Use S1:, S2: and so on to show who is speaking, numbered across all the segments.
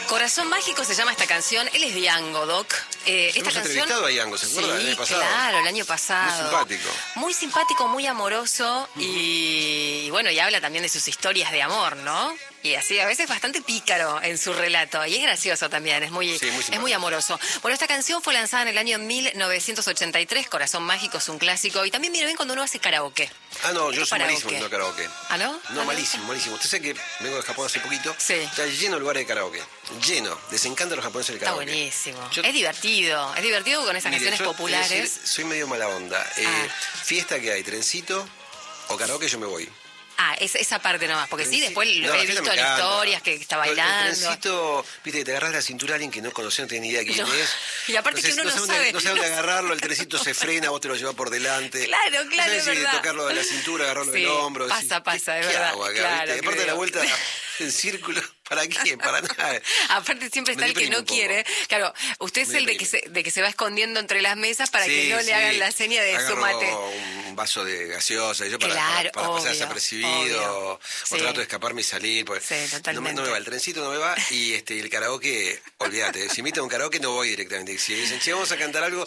S1: Corazón Mágico se llama esta canción. Él es Diango, Doc.
S2: Hemos entrevistado a Diango, ¿se acuerda?
S1: Sí,
S2: El año pasado.
S1: claro, el año pasado.
S2: Muy simpático.
S1: Muy simpático, muy amoroso y bueno, y habla también de sus historias de amor, ¿no? Y así, a veces bastante pícaro en su relato. Y es gracioso también, es muy amoroso. Bueno, esta canción fue lanzada en el año 1983. Corazón Mágico es un clásico. Y también viene bien cuando uno hace karaoke.
S2: Ah, no, yo soy malísimo en karaoke.
S1: ¿Ah, no?
S2: No, malísimo. Usted sabe que vengo de Japón hace poquito.
S1: Sí.
S2: Está lleno de lugares de karaoke. Lleno. Les encanta a los japoneses el karaoke.
S1: Está buenísimo. Es divertido. Es divertido con esas canciones populares.
S2: Decir, soy medio mala onda. Fiesta que hay, trencito o karaoke, yo me voy.
S1: Ah, esa parte nomás, porque sí, después lo he visto en historias que está bailando.
S2: El trencito, viste, que te agarras la cintura a alguien que no conoce, no tiene ni idea quién es.
S1: Y aparte que uno no sabe.
S2: No sabe dónde agarrarlo, el trencito se frena, vos te lo llevas por delante.
S1: Claro,
S2: no sabes
S1: es
S2: si
S1: verdad.
S2: tocarlo de la cintura, agarrarlo del hombro.
S1: Pasa, es
S2: ¿Qué
S1: verdad.
S2: hago acá,
S1: Claro,
S2: ¿viste? Aparte de la vuelta en círculo, ¿para qué? Para nada.
S1: Aparte siempre está el que no quiere. Claro, usted es el de que se va escondiendo entre las mesas para que no le hagan la seña de su mate.
S2: Un vaso de gaseosa, yo para pasar desapercibido, o trato de escaparme y salir, porque no me va, el trencito no me va, y el karaoke, olvídate, si invitan a un karaoke no voy directamente, si dicen, che, vamos a cantar algo,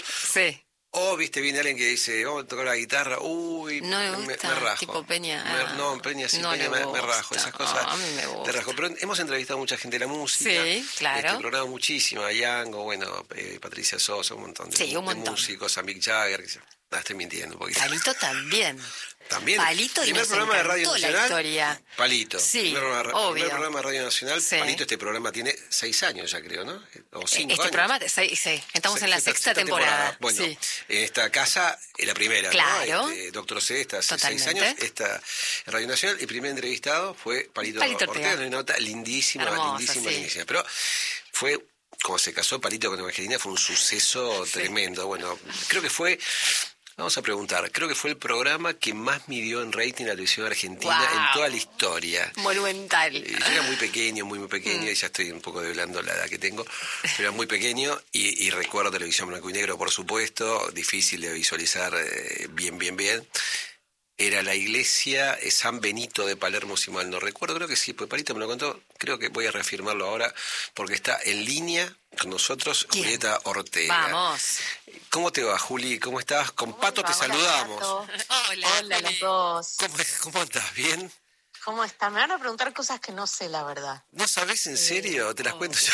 S2: o viste, viene alguien que dice, vamos a tocar la guitarra, uy,
S1: no me gusta,
S2: me rajo.
S1: tipo Peña.
S2: Peña sí,
S1: no
S2: Peña me rajo, esas cosas.
S1: A mí me gusta.
S2: Te rajo. Pero hemos entrevistado a mucha gente de la música.
S1: Sí, claro.
S2: Programa muchísimo, a Yango, bueno, Patricia Sosa, un montón de músicos, a Mick Jagger. Estoy mintiendo un poquito.
S1: Palito también.
S2: También.
S1: Palito
S2: primer programa de Radio Nacional.
S1: Historia.
S2: Palito.
S1: Sí,
S2: primer programa de Radio Nacional. Sí. Palito, este programa tiene 6 años ya, creo, ¿no? O 5 años.
S1: Programa, sí. Estamos en la sexta temporada.
S2: Bueno, en esta casa es la primera,
S1: claro.
S2: ¿no? Doctor C está hace 6 años. Esta en Radio Nacional. El primer entrevistado fue Palito Ortega. Una nota lindísima, lindísima. Pero fue... Como se casó Palito con Evangelina, fue un suceso tremendo. Bueno, creo que fue... Vamos a preguntar, creo que fue el programa que más midió en rating a la televisión argentina en toda la historia.
S1: Monumental.
S2: Yo era muy pequeño, y ya estoy un poco develando la edad que tengo, pero era muy pequeño y recuerdo televisión blanco y negro, por supuesto, difícil de visualizar bien. Era la iglesia San Benito de Palermo, si mal no recuerdo, creo que sí, pues Palito me lo contó, creo que voy a reafirmarlo ahora, porque está en línea con nosotros Julieta Ortega.
S1: Vamos.
S2: ¿Cómo te va, Juli? ¿Cómo estás? Con Pato te saludamos.
S3: Hola los dos.
S2: ¿Cómo estás? ¿Bien?
S3: ¿Cómo están? Me van a preguntar cosas que no sé, la verdad.
S2: ¿No sabés en serio? Te las cuento yo.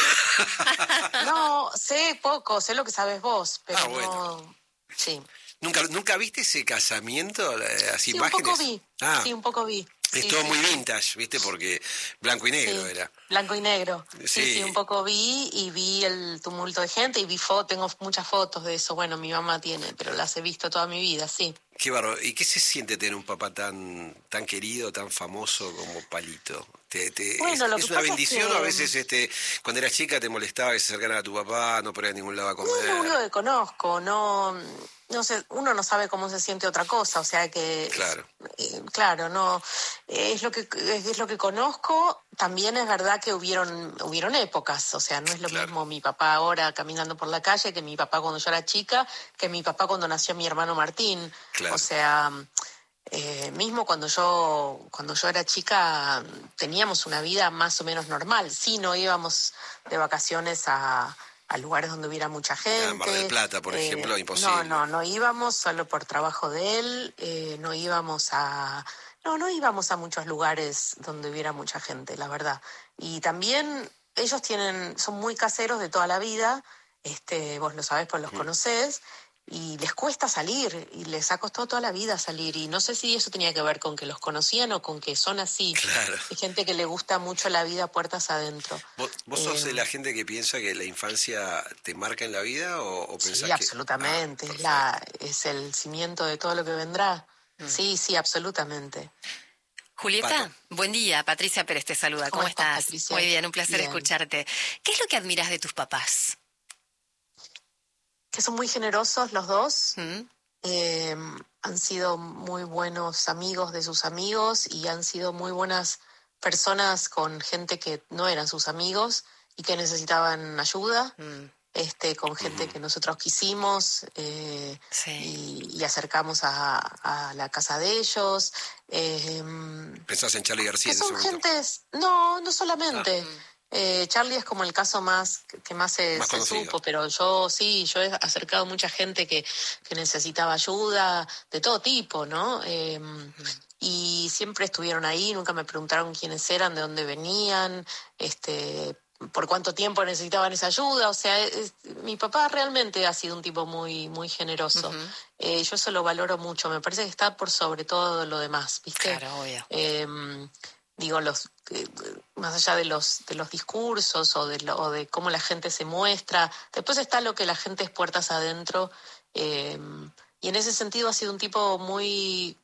S3: No, sé poco, sé lo que sabes vos, pero
S2: bueno.
S3: no... Sí.
S2: ¿Nunca viste ese casamiento? Las imágenes.
S3: Un poco vi.
S2: Es todo muy vintage, ¿viste? Porque blanco y negro era.
S3: Blanco y negro. Sí, un poco vi y vi el tumulto de gente y tengo muchas fotos de eso. Bueno, mi mamá tiene, pero las he visto toda mi vida, sí.
S2: Qué bárbaro. ¿Y qué se siente tener un papá tan querido, tan famoso como Palito?
S3: Bueno,
S2: ¿Es una bendición o a veces cuando eras chica te molestaba que se acercaran a tu papá, no podías a ningún lado a comer?
S3: No, lo que conozco, no sé, uno no sabe cómo se siente otra cosa, o sea que...
S2: Claro.
S3: No, es lo que conozco. También es verdad que hubieron épocas, o sea, no es lo mismo mi papá ahora caminando por la calle que mi papá cuando yo era chica, que mi papá cuando nació mi hermano Martín.
S2: Claro.
S3: O sea, mismo cuando yo era chica teníamos una vida más o menos normal. Sí, no íbamos de vacaciones a lugares donde hubiera mucha gente.
S2: Mar del Plata, por ejemplo, imposible.
S3: No íbamos solo por trabajo de él, no íbamos a muchos lugares donde hubiera mucha gente, la verdad. Y también ellos son muy caseros de toda la vida, vos lo sabés, pues los conocés, y les cuesta salir, y les ha costado toda la vida salir, y no sé si eso tenía que ver con que los conocían o con que son así.
S2: Claro.
S3: Hay gente que le gusta mucho la vida puertas adentro.
S2: ¿Vos sos de la gente que piensa que la infancia te marca en la vida o pensás que...?
S3: Sí, absolutamente, es el cimiento de todo lo que vendrá. Sí, absolutamente.
S1: Julieta,
S2: Pato.
S1: Buen día. Patricia Pérez te saluda. ¿Cómo estás?
S3: Patricia?
S1: Muy bien, un placer escucharte. ¿Qué es lo que admiras de tus papás?
S3: Que son muy generosos los dos. Han sido muy buenos amigos de sus amigos y han sido muy buenas personas con gente que no eran sus amigos y que necesitaban ayuda. Con gente que nosotros quisimos y acercamos a la casa de ellos.
S2: ¿Pensás en Charly García?
S3: Que son gentes, no solamente. Charlie es como el caso que más se supo, pero yo he acercado mucha gente que necesitaba ayuda de todo tipo, ¿no? Y siempre estuvieron ahí, nunca me preguntaron quiénes eran, de dónde venían, por cuánto tiempo necesitaban esa ayuda. O sea, mi papá realmente ha sido un tipo muy, muy generoso. Uh-huh. Yo eso lo valoro mucho, me parece que está por sobre todo lo demás, ¿viste?
S1: Claro, obvio.
S3: Digo, más allá de los discursos o de cómo la gente se muestra, después está lo que la gente es puertas adentro, y en ese sentido ha sido un tipo muy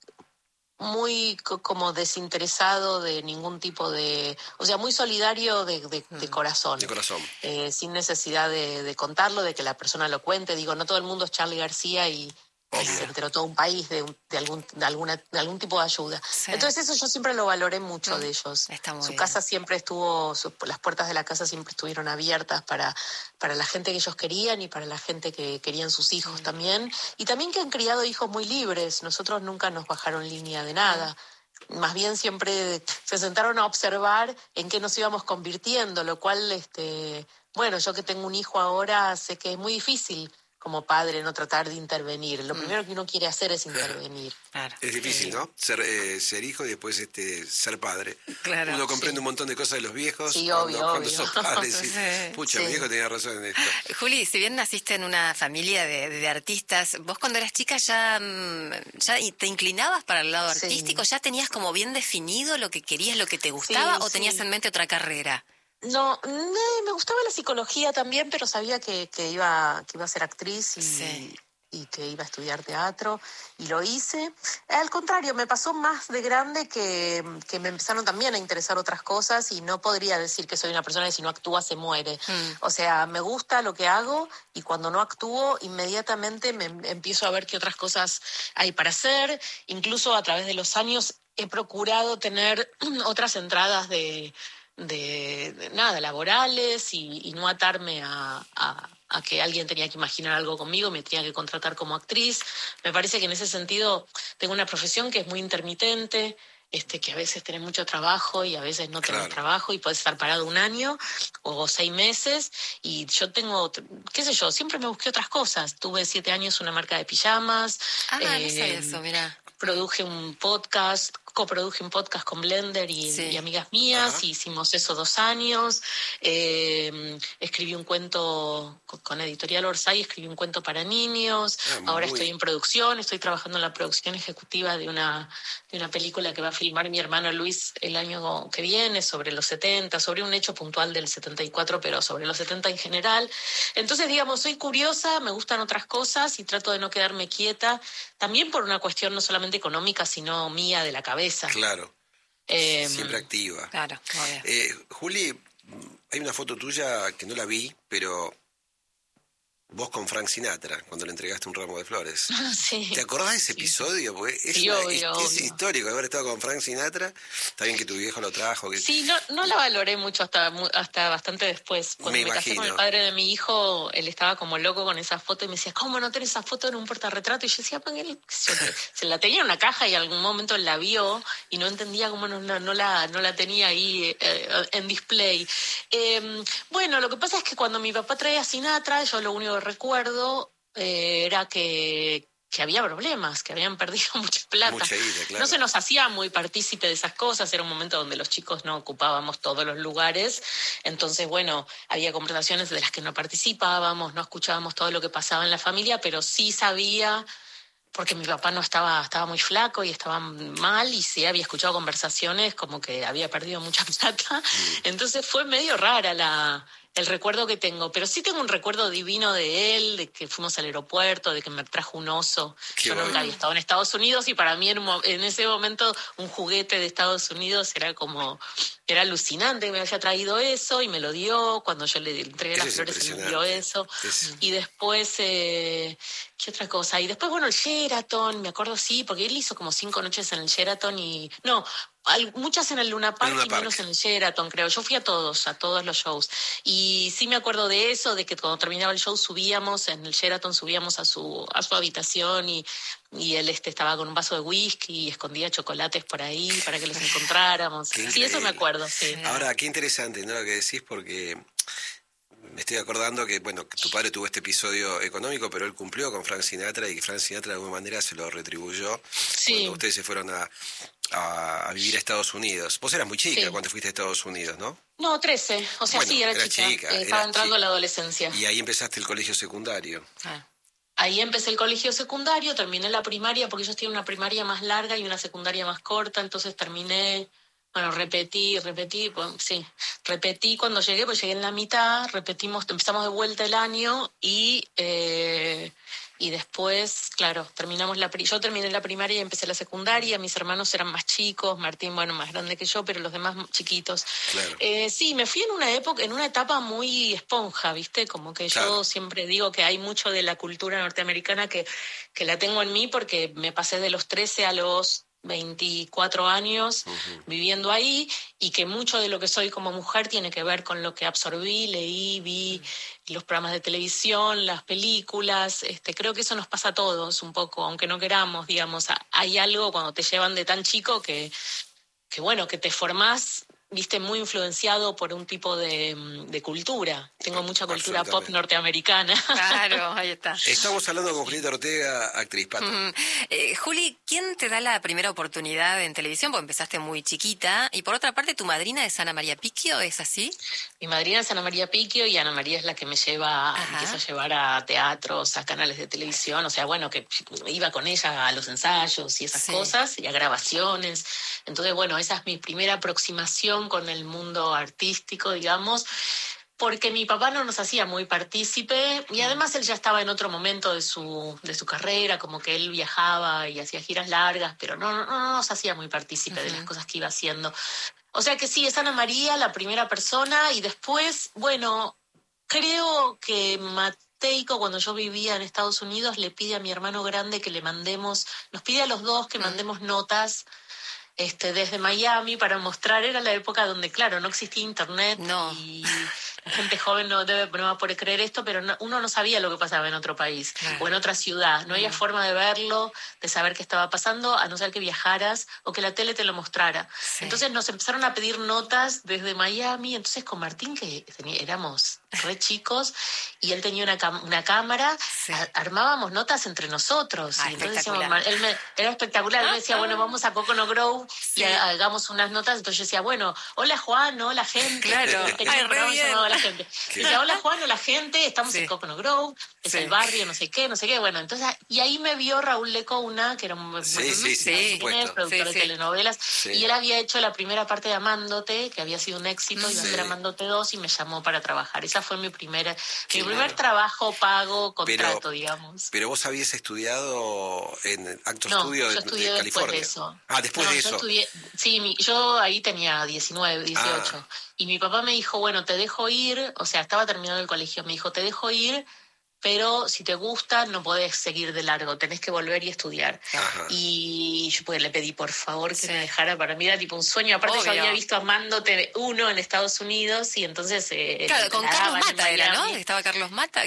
S3: como desinteresado de ningún tipo de, o sea, muy solidario de corazón. De corazón. Sin necesidad de contarlo, de que la persona lo cuente. Digo, no todo el mundo es Charly García y se enteró todo un país de algún tipo de ayuda. Sí. Entonces eso yo siempre lo valoré mucho de ellos. Su casa siempre las puertas de la casa siempre estuvieron abiertas para la gente que ellos querían y para la gente que querían sus hijos también. Y también que han criado hijos muy libres. Nosotros nunca nos bajaron línea de nada. Más bien siempre se sentaron a observar en qué nos íbamos convirtiendo, lo cual, bueno, yo que tengo un hijo ahora sé que es muy difícil como padre no tratar de intervenir. Lo primero que uno quiere hacer es intervenir.
S2: Claro. Es difícil, ¿no? Ser hijo y después ser padre. Claro. Uno comprende un montón de cosas de los viejos.
S3: Sí,
S2: cuando sos padre. Pucha, mi viejo tenía razón en esto.
S1: Juli, si bien naciste en una familia de artistas, vos cuando eras chica ya te inclinabas para el lado artístico, ¿ya tenías como bien definido lo que querías, lo que te gustaba, o tenías en mente otra carrera?
S3: No, me gustaba la psicología también, pero sabía que iba a ser actriz y que iba a estudiar teatro, y lo hice. Al contrario, me pasó más de grande que me empezaron también a interesar otras cosas, y no podría decir que soy una persona que si no actúa se muere. O sea, me gusta lo que hago, y cuando no actúo, inmediatamente me empiezo a ver qué otras cosas hay para hacer. Incluso a través de los años he procurado tener otras entradas de laborales, y no atarme a que alguien tenía que imaginar algo conmigo, me tenía que contratar como actriz. Me parece que en ese sentido tengo una profesión que es muy intermitente, que a veces tenés mucho trabajo y a veces no tenés trabajo, y podés estar parado 1 año o 6 meses, y yo tengo, qué sé yo, siempre me busqué otras cosas. Tuve 7 años una marca de pijamas.
S1: No sé eso, mirá.
S3: Coproduje un podcast con Blender y amigas mías. Ajá. Hicimos eso 2 años. Escribí un cuento con Editorial Orsay, escribí un cuento para niños. Ahora estoy en producción, estoy trabajando en la producción ejecutiva de una película que va a filmar mi hermano Luis el año que viene, sobre los 70, sobre un hecho puntual del 74, pero sobre los 70 en general. Entonces, digamos, soy curiosa, me gustan otras cosas y trato de no quedarme quieta, también por una cuestión no solamente económica, sino mía, de la cabeza.
S2: Claro. Siempre activa.
S1: Claro.
S2: Juli, hay una foto tuya que no la vi, pero vos con Frank Sinatra, cuando le entregaste un ramo de flores.
S3: Sí.
S2: ¿Te acordás de ese episodio? Porque es histórico haber estado con Frank Sinatra. Está bien que tu viejo lo trajo.
S3: Sí, no la valoré mucho hasta bastante después. Cuando me casé con el padre de mi hijo, él estaba como loco con esa foto y me decía, ¿cómo no tenés esa foto en un portarretrato? Y yo decía, pues él se la tenía en una caja y en algún momento la vio y no entendía cómo no la tenía ahí en display. Bueno, lo que pasa es que cuando mi papá traía a Sinatra, yo lo único que recuerdo era que había problemas, que habían perdido mucha plata.
S2: Mucha ida, claro.
S3: No se nos hacía muy partícipe de esas cosas, era un momento donde los chicos no ocupábamos todos los lugares, entonces, bueno, había conversaciones de las que no participábamos, no escuchábamos todo lo que pasaba en la familia, pero sí sabía, porque mi papá no estaba muy flaco y estaba mal, y sí había escuchado conversaciones como que había perdido mucha plata, entonces fue medio rara el recuerdo que tengo, pero sí tengo un recuerdo divino de él, de que fuimos al aeropuerto, de que me trajo un oso. Yo nunca había estado en Estados Unidos, y para mí en ese momento un juguete de Estados Unidos era alucinante que me haya traído eso, y me lo dio. Cuando yo le entregué las flores, él me dio eso. Y después, ¿qué otra cosa? Y después, bueno, el Sheraton, me acuerdo, sí, porque él hizo como 5 noches en el Sheraton muchas en el Luna Park y menos en el Sheraton, creo. Yo fui a todos los shows. Y sí me acuerdo de eso, de que cuando terminaba el show en el Sheraton subíamos a su habitación y él estaba con un vaso de whisky y escondía chocolates por ahí para que los encontráramos. Sí, eso me acuerdo, sí.
S2: Ahora, qué interesante, ¿no?, lo que decís, porque me estoy acordando que, bueno, que tu padre tuvo este episodio económico, pero él cumplió con Frank Sinatra y que Frank Sinatra de alguna manera se lo retribuyó cuando ustedes se fueron a vivir a Estados Unidos. Vos eras muy chica cuando fuiste a Estados Unidos, ¿no?
S3: No, 13. O sea, sí, era chica. Estaba entrando a la adolescencia.
S2: Y ahí empezaste el colegio secundario.
S3: Ahí empecé el colegio secundario, terminé la primaria, porque ellos tienen una primaria más larga y una secundaria más corta, entonces terminé... Bueno, repetí cuando llegué, pues llegué en la mitad, empezamos de vuelta el año y después, claro, yo terminé la primaria y empecé la secundaria, mis hermanos eran más chicos, Martín, bueno, más grande que yo, pero los demás chiquitos.
S2: Claro.
S3: Sí, me fui en una etapa muy esponja, ¿viste? Como que yo siempre digo que hay mucho de la cultura norteamericana que la tengo en mí porque me pasé de los 13 a los 24 años viviendo ahí y que mucho de lo que soy como mujer tiene que ver con lo que absorbí, leí, vi los programas de televisión, las películas. Creo que eso nos pasa a todos un poco, aunque no queramos, digamos. Hay algo cuando te llevan de tan chico que bueno, que te formás, viste, muy influenciado por un tipo de cultura. Tengo mucha cultura pop norteamericana.
S1: Claro, ahí está.
S2: Estamos hablando con Julieta Ortega, actriz, Pato.
S1: Juli, ¿quién te da la primera oportunidad en televisión? Porque empezaste muy chiquita. Y por otra parte, ¿tu madrina es Ana María Picchio? ¿Es así?
S3: Mi madrina es Ana María Picchio y Ana María es la que me empieza a llevar a teatros, a canales de televisión. O sea, bueno, que iba con ella a los ensayos y esas cosas, y a grabaciones. Entonces, bueno, esa es mi primera aproximación con el mundo artístico, digamos, porque mi papá no nos hacía muy partícipe y además él ya estaba en otro momento de su carrera, como que él viajaba y hacía giras largas, pero no nos hacía muy partícipe de las cosas que iba haciendo. O sea que sí, es Ana María la primera persona y después, bueno, creo que Mateico, cuando yo vivía en Estados Unidos, le pide a mi hermano grande que nos pide a los dos que mandemos notas desde Miami para mostrar. Era la época donde, claro, no existía internet y la gente joven no va a poder creer esto, pero uno no sabía lo que pasaba en otro país o en otra ciudad. No había forma de verlo, de saber qué estaba pasando, a no ser que viajaras o que la tele te lo mostrara. Entonces nos empezaron a pedir notas desde Miami. Entonces con Martín, que éramos re chicos, y él tenía una cámara, armábamos notas entre nosotros. Y entonces decíamos, era espectacular. Él me decía, bueno, vamos a Coconut Grove y hagamos unas notas. Entonces yo decía, bueno, hola Juan, hola gente.
S1: Claro.
S3: La gente. Decía, hola Juan, hola gente, estamos en Coconut Grove, es el barrio, no sé qué. Bueno, entonces, y ahí me vio Raúl Lecouna, que era un productor de telenovelas, y él había hecho la primera parte de Amándote, que había sido un éxito, iba a ser Amándote 2, y me llamó para trabajar. Esa fue mi primer trabajo pago, contrato, digamos.
S2: Pero vos habías estudiado en Acto Studio de California.
S3: Después de eso.
S2: Después de eso.
S3: Yo ahí tenía 19, 18. Y mi papá me dijo, bueno, te dejo ir, o sea, estaba terminando el colegio, me dijo, te dejo ir, pero si te gusta no podés seguir de largo, tenés que volver y estudiar. Y yo pues le pedí, por favor, que me dejara. Para mí era tipo un sueño. Aparte yo había visto Amándote 1 en Estados Unidos y entonces...
S1: claro, con Carlos Mata era, ¿no? Estaba Carlos Mata.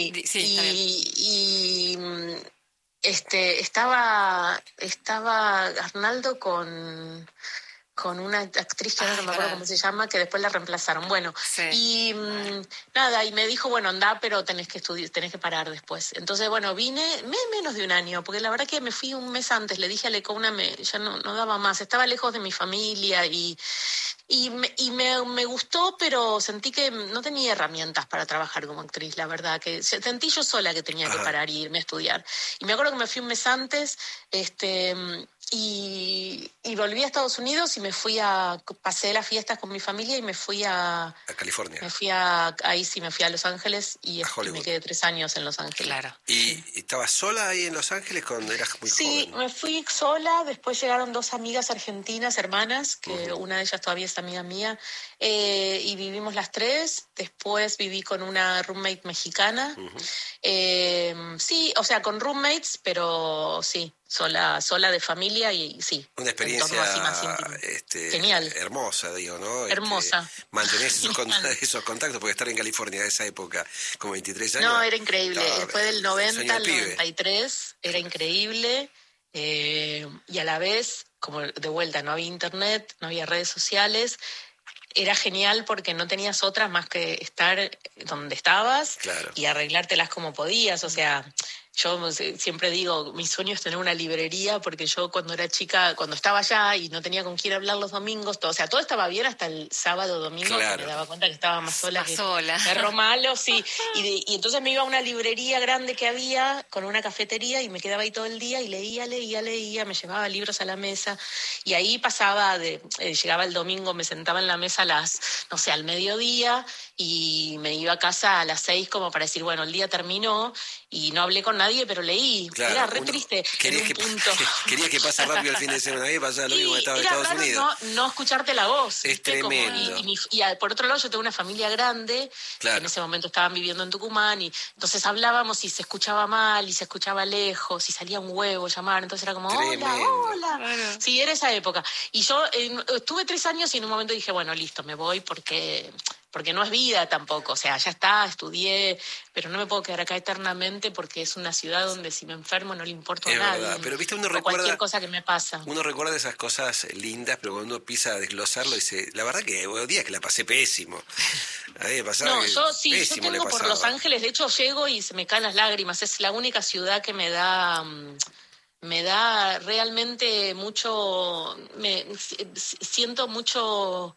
S3: Estaba Arnaldo con una actriz que no me acuerdo cómo se llama, que después la reemplazaron. Bueno, y nada, y me dijo, bueno, andá, pero tenés que estudiar, tenés que parar después. Entonces, bueno, vine menos de un año, porque la verdad que me fui un mes antes, le dije a Lecouna, ya no daba más, estaba lejos de mi familia y me gustó, pero sentí que no tenía herramientas para trabajar como actriz, la verdad, que sentí yo sola que tenía que parar y irme a estudiar. Y me acuerdo que me fui un mes antes, y volví a Estados Unidos y pasé las fiestas con mi familia y me fui a
S2: California.
S3: Me fui a Los Ángeles y me quedé 3 años en Los Ángeles.
S1: Claro.
S2: ¿Y estabas sola ahí en Los Ángeles cuando eras muy joven?
S3: Sí, me fui sola, después llegaron 2 amigas argentinas, hermanas, que una de ellas todavía es amiga mía, y vivimos las 3. después viví con una roommate mexicana. Sí, o sea, con roommates, pero sí, sola de familia y sí.
S2: Una experiencia
S3: así más genial.
S2: Hermosa, digo, ¿no?
S3: Hermosa.
S2: Mantener esos contactos, porque estar en California en esa época, con 23 años...
S3: No, era increíble. Después del 90 al 93, era increíble. Y a la vez, como de vuelta, no había internet, no había redes sociales. Era genial porque no tenías otras más que estar donde estabas y arreglártelas como podías. O sea, yo siempre digo, mi sueño es tener una librería, porque yo cuando era chica, cuando estaba allá y no tenía con quién hablar los domingos, todo estaba bien hasta el sábado, domingo, que me daba cuenta que estaba más sola que perro malo, sí. Y entonces me iba a una librería grande que había, con una cafetería, y me quedaba ahí todo el día y leía, me llevaba libros a la mesa, y ahí pasaba, llegaba el domingo, me sentaba en la mesa al mediodía, y me iba a casa a las 6 como para decir, bueno, el día terminó, y no hablé con nadie, pero leí. Era re triste. Quería
S2: que pase rápido el fin de semana. A mí me pasaba lo mismo, estaba en Estados Unidos.
S3: No escucharte la voz.
S2: Es tremendo.
S3: Y por otro lado, yo tengo una familia grande, que en ese momento estaban viviendo en Tucumán, y entonces hablábamos y se escuchaba mal, y se escuchaba lejos, y salía un huevo llamar, entonces era como, hola. Bueno. Sí, era esa época. Y yo estuve 3 años y en un momento dije, bueno, listo, me voy porque no es vida tampoco, o sea, ya está, estudié, pero no me puedo quedar acá eternamente, porque es una ciudad donde si me enfermo no le importa a nadie.
S2: Verdad. Pero viste, uno
S3: recuerda cualquier cosa que me pasa.
S2: Uno recuerda esas cosas lindas, pero cuando uno empieza a desglosarlo dice, la verdad que hubo días que la pasé pésimo. A mí me pasaba
S3: yo tengo por Los Ángeles, de hecho llego y se me caen las lágrimas, es la única ciudad que me da realmente mucho, siento mucho...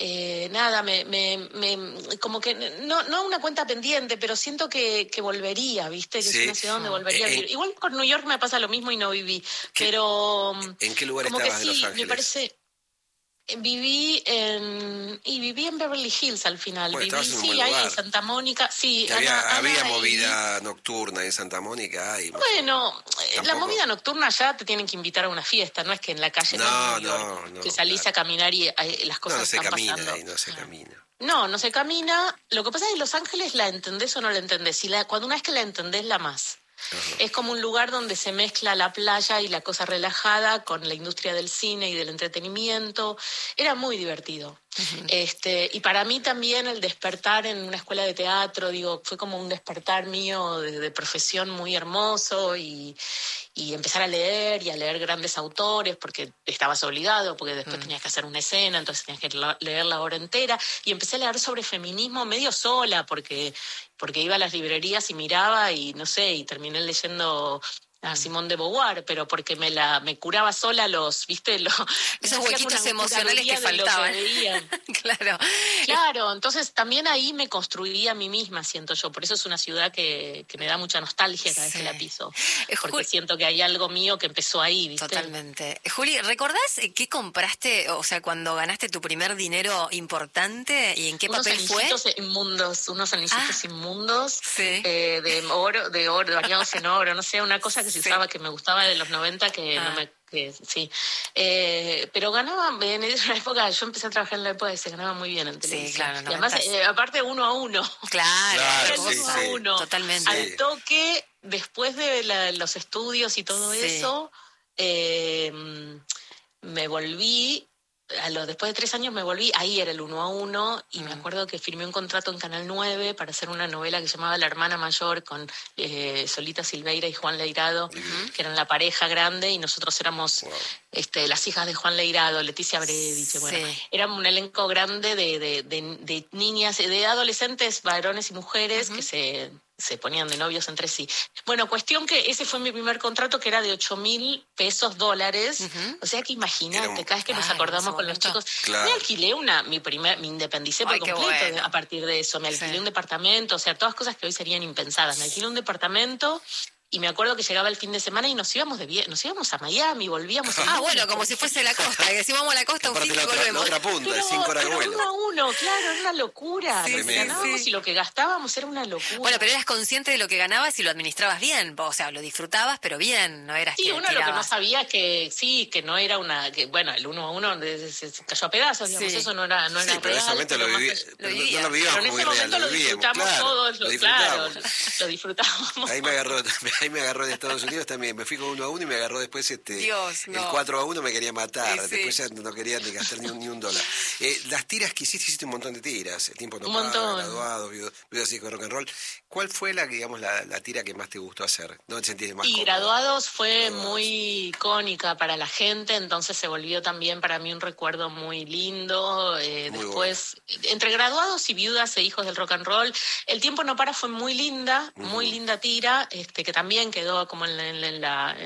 S3: como que no una cuenta pendiente, pero siento que volvería, ¿viste? Que es una ciudad donde volvería a vivir. Igual con New York me pasa lo mismo y no viví, pero...
S2: ¿En qué lugar estabas de Los Ángeles?
S3: Me parece... Viví en Beverly Hills al final.
S2: Bueno,
S3: viví, ahí en Santa Mónica. Sí,
S2: había movida nocturna en Santa Mónica.
S3: Bueno, la movida nocturna ya te tienen que invitar a una fiesta, no es que en la calle no, que salís a caminar y las cosas están pasando.
S2: No se camina.
S3: No se camina. Lo que pasa es que Los Ángeles la entendés o no la entendés. Cuando una vez que la entendés, la amás. Es como un lugar donde se mezcla la playa y la cosa relajada con la industria del cine y del entretenimiento. Era muy divertido. Y para mí también el despertar en una escuela de teatro, fue como un despertar mío de profesión muy hermoso, y empezar a leer grandes autores, porque estabas obligado, porque después tenías que hacer una escena, entonces tenías que leer la obra entera, y empecé a leer sobre feminismo medio sola, porque iba a las librerías y miraba y no sé, y terminé leyendo a Simone de Beauvoir, pero porque me curaba sola esos
S1: huequitos emocionales que faltaban.
S3: Claro, entonces también ahí me construí a mí misma, siento yo, por eso es una ciudad que me da mucha nostalgia cada vez que la piso, porque siento que hay algo mío que empezó ahí, ¿viste?
S1: Totalmente. Juli, ¿recordás qué compraste, o sea, cuando ganaste tu primer dinero importante, y en qué papel fue?
S3: Unos anillitos inmundos, de oro, bañados en oro, no sé, una cosa que se usaba, que me gustaba de los 90, pero ganaba en esa época. Yo empecé a trabajar en la época que se ganaba muy bien en televisión.
S1: Claro,
S3: y además, aparte 1 a 1.
S1: Claro,
S3: 1 a 1.
S1: Totalmente.
S3: Al toque, después de los estudios y todo eso, me volví. Después de 3 años me volví, ahí era el 1 a 1, y me acuerdo que firmé un contrato en Canal 9 para hacer una novela que se llamaba La Hermana Mayor, con Solita Silveira y Juan Leirado, que eran la pareja grande, y nosotros éramos las hijas de Juan Leirado, Leticia Brediche, era un elenco grande de niñas, de adolescentes, varones y mujeres, que se ponían de novios entre sí. Bueno, cuestión que ese fue mi primer contrato, que era de $8,000, o sea que imagínate, cada vez que nos acordamos con los chicos, me alquilé me independicé por completo a partir de eso, me alquilé un departamento, o sea, todas cosas que hoy serían impensadas, me alquilé un departamento Y me acuerdo que llegaba el fin de semana y nos íbamos a Miami, volvíamos.
S1: Bueno, como si fuese la costa, que si vamos a la costa un fin y volvemos.
S2: La otra punta, de 5 horas de vuelo.
S3: 1-1, claro, era una locura.
S1: Sí,
S3: lo que ganábamos y lo que gastábamos era una locura.
S1: Bueno, pero eras consciente de lo que ganabas y lo administrabas bien, o sea, lo disfrutabas, pero bien, no eras que
S3: uno
S1: tirabas.
S3: Lo que no sabía que no era una... que bueno, el 1-1 se cayó a pedazos, digamos, eso no era
S2: pero
S3: real.
S2: Pero en ese momento lo vivíamos
S3: pero en ese momento lo disfrutamos todos, lo disfrutábamos.
S2: Ahí me agarró en Estados Unidos también, me fui con 1-1 y me agarró después el 4-1 me quería matar, después ya no quería ni gastar ni un dólar. Las tiras que hiciste un montón de tiras, El tiempo no para, Graduados, Viudas y rock and roll. ¿Cuál fue la tira que más te gustó hacer? ¿Dónde te sentiste más cómodo?
S3: Graduados fue muy icónica para la gente, entonces se volvió también para mí un recuerdo muy lindo. Después, entre Graduados y Viudas e Hijos del Rock and Roll, El tiempo no para fue muy linda, muy linda tira, que también quedó como en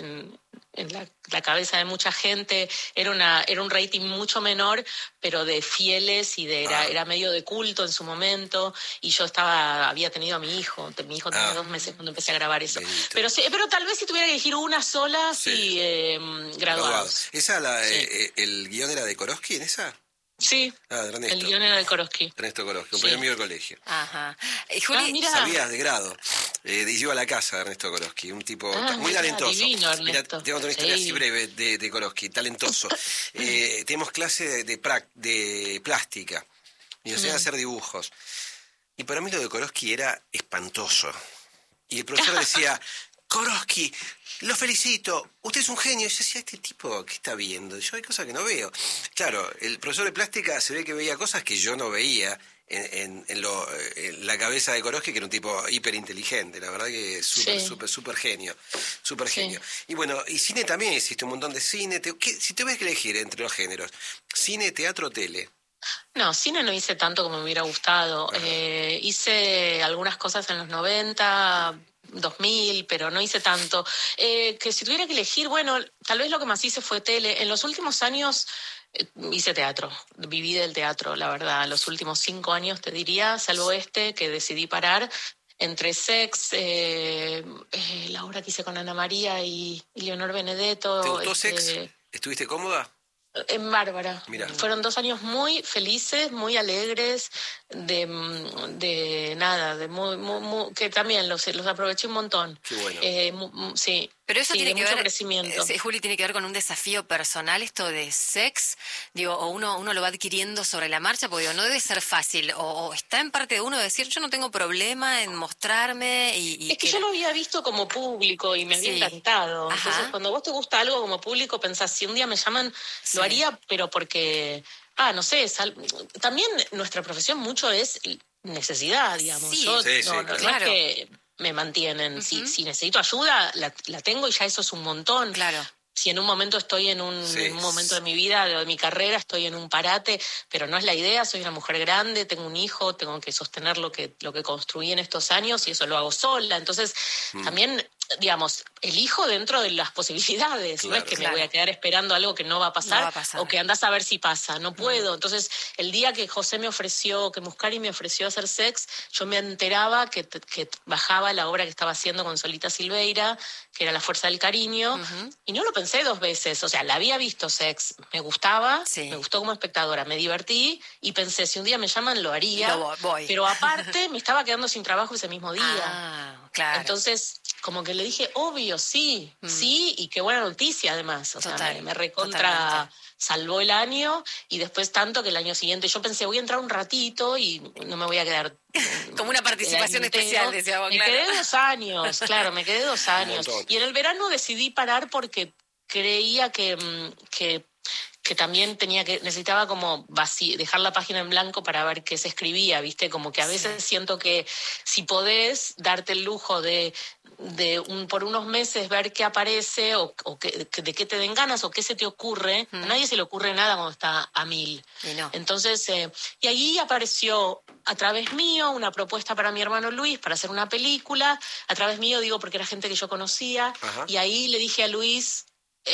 S3: la cabeza de mucha gente. Era un rating mucho menor, pero de fieles y era medio de culto en su momento, y yo había tenido a mi hijo tenía 2 meses cuando empecé a grabar eso. Pero tal vez si tuviera que elegir una sola, Graduados.
S2: ¿Esa el guión era de Korosky en esa?
S3: Sí,
S2: de Ernesto.
S3: El guión era de Korosky.
S2: Ernesto Korosky, compañero mío del colegio.
S1: Ajá. Juli,
S2: sabías de grado. Iba a la casa de Ernesto Korosky, un tipo muy talentoso.
S3: Divino, Ernesto.
S2: Mira, tengo una historia así breve de Korosky, talentoso. Tenemos clase de plástica. Y nos iban a hacer dibujos. Y para mí lo de Korosky era espantoso. Y el profesor decía... Korosky, lo felicito, usted es un genio. Y yo decía, este tipo, ¿qué está viendo? Yo hay cosas que no veo. Claro, el profesor de plástica se ve que veía cosas que yo no veía en la cabeza de Korosky, que era un tipo hiperinteligente, la verdad que súper genio, súper genio. Y bueno, y cine también, hiciste un montón de cine. Si te ves que elegir entre los géneros, cine, teatro, tele.
S3: No, cine no hice tanto como me hubiera gustado. Hice algunas cosas en los 90... 2000, pero no hice tanto. Que si tuviera que elegir, bueno, tal vez lo que más hice fue tele. En los últimos años hice teatro, viví del teatro, la verdad. Los últimos 5 años, te diría, salvo que decidí parar. Entre Sex, la obra que hice con Ana María y Leonor Benedetto.
S2: ¿Te gustó Sex? ¿Estuviste cómoda?
S3: En Bárbara.
S2: Mirá.
S3: Fueron 2 años muy felices, muy alegres, que también los aproveché un montón.
S2: Qué bueno.
S3: Sí.
S1: Pero eso tiene que
S3: mucho
S1: ver,
S3: crecimiento.
S1: Juli, tiene que ver con un desafío personal, esto de Sex, o uno lo va adquiriendo sobre la marcha, porque no debe ser fácil, o está en parte de uno decir, yo no tengo problema en mostrarme y
S3: es que yo lo había visto como público y me había encantado.
S1: Ajá.
S3: Entonces, cuando vos te gusta algo como público, pensás, si un día me llaman, lo haría, pero porque, no sé, también nuestra profesión mucho es necesidad, digamos.
S1: Sí,
S3: no
S1: claro.
S3: Es que me mantienen. Uh-huh. Si necesito ayuda, la tengo y ya eso es un montón.
S1: Claro.
S3: Si en un momento estoy en un momento de mi vida, de mi carrera, estoy en un parate, pero no es la idea, soy una mujer grande, tengo un hijo, tengo que sostener lo que construí en estos años y eso lo hago sola. Entonces, también, digamos, elijo dentro de las posibilidades. Claro, no es que me voy a quedar esperando algo que no va a pasar, o que andás a ver si pasa. No puedo. Entonces, el día que que Muscari me ofreció hacer Sex, yo me enteraba que bajaba la obra que estaba haciendo con Solita Silveira, que era La Fuerza del Cariño, y no lo pensé 2 veces. O sea, la había visto Sex, me gustaba, me gustó como espectadora, me divertí, y pensé, si un día me llaman, lo haría.
S1: Voy.
S3: Pero aparte, me estaba quedando sin trabajo ese mismo día.
S1: Claro.
S3: Entonces, como que le dije, obvio, sí, y qué buena noticia además. O sea, me recontra salvó el año, y después tanto que el año siguiente yo pensé, voy a entrar un ratito y no me voy a quedar...
S1: Como una participación especial, decía vos,
S3: claro. Me quedé 2 años, claro, me quedé 2 años. Y en el verano decidí parar porque creía que también necesitaba como dejar la página en blanco para ver qué se escribía, ¿viste? Como que a veces siento que si podés darte el lujo de por unos meses ver qué aparece o de qué te den ganas o qué se te ocurre, a nadie se le ocurre nada cuando está a 1000. Entonces, y ahí apareció a través mío una propuesta para mi hermano Luis para hacer una película, a través mío digo porque era gente que yo conocía. Ajá. Y ahí le dije a Luis,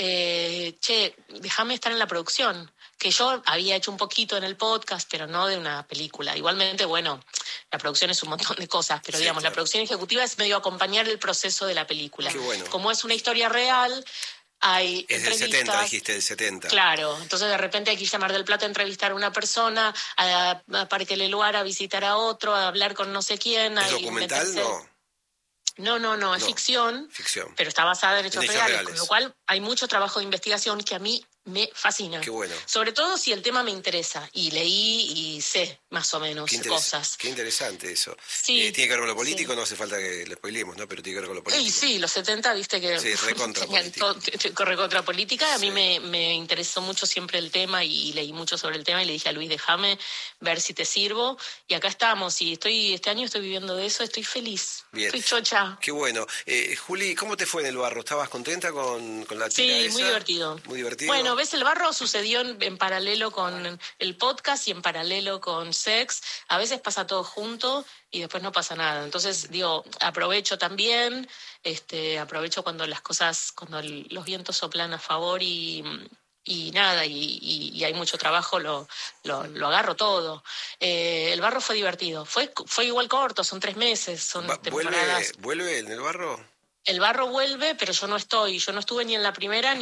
S3: déjame estar en la producción, que yo había hecho un poquito en el podcast, pero no de una película. Igualmente, bueno, La producción es un montón de cosas, pero
S2: Sí,
S3: digamos,
S2: claro.
S3: la producción ejecutiva es medio acompañar el proceso de la película.
S2: Qué bueno.
S3: Como es una historia real, hay
S2: Es del
S3: entrevistas.
S2: 70, dijiste, del 70.
S3: Claro, entonces de repente hay que ir a Mar del Plata a entrevistar a una persona, a Parque Leluar a visitar a otro, a hablar con no sé quién.
S2: ¿Es documental?
S3: No, es ficción, pero está basada en hechos reales, con lo cual hay mucho trabajo de investigación que a mí me fascina.
S2: Qué bueno.
S3: Sobre todo si el tema me interesa, y leí y sé más o menos cosas.
S2: Qué interesante eso.
S3: Sí,
S2: tiene que ver con lo político,
S3: sí.
S2: no hace falta que lo spoilemos, ¿no? Pero tiene que ver con lo político.
S3: Sí, los 70, viste que...
S2: Sí, recontra política.
S3: Recontra política. A mí
S2: Sí.
S3: me interesó mucho siempre el tema y leí mucho sobre el tema y le dije a Luis, déjame ver si te sirvo. Y acá estamos, y este año estoy viviendo de eso, estoy feliz.
S2: Bien.
S3: Estoy chocha.
S2: Qué bueno. Juli, ¿cómo te fue en el barro? ¿Estabas contenta con la tira
S3: Sí,
S2: esa?
S3: muy divertido.
S2: Muy divertido.
S3: Bueno, ves, el barro sucedió en paralelo con el podcast y en paralelo con Sex. A veces pasa todo junto y después no pasa nada. Entonces, digo, aprovecho también, aprovecho cuando las cosas, cuando los vientos soplan a favor y nada, y hay mucho trabajo, lo agarro todo. El barro fue divertido. Fue igual corto, son 3 meses, son temporadas.
S2: ¿Vuelve en el barro?
S3: El barro vuelve, pero yo no estuve ni en la primera ni